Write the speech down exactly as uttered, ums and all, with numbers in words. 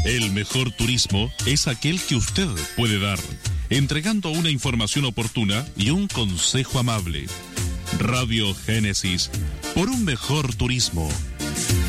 El mejor turismo es aquel que usted puede dar, entregando una información oportuna y un consejo amable. Radio Génesis, por un mejor turismo.